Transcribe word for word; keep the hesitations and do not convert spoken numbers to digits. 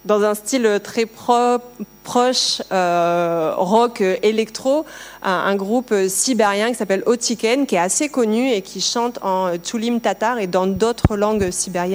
dans un style très pro, proche euh, rock électro, un, un groupe sibérien qui s'appelle Otiken, qui est assez connu et qui chante en tulim tatar et dans d'autres langues sibériennes.